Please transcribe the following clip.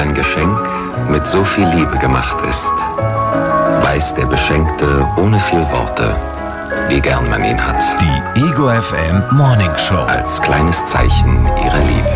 ein Geschenk mit so viel Liebe gemacht ist, weiß der Beschenkte ohne viel Worte, wie gern man ihn hat. Die Ego FM Morning Show. Als kleines Zeichen ihrer Liebe.